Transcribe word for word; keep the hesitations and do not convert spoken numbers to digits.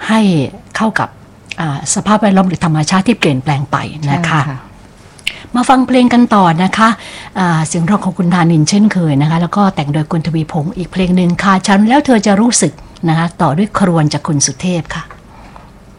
ให้เข้ากับสภาพแวดล้อมหรือธรรมชาติที่เปลี่ยนแปลงไปนะคะมาฟังเพลงกันต่อนะคะเสียงร้องของคุณธานินเช่นเคยนะคะแล้วก็แต่งโดยคุณทวีพงศ์อีกเพลงหนึ่งค่ะฉันแล้วเธอจะรู้สึกนะคะต่อด้วยครวญจากคุณสุเทพค่ะ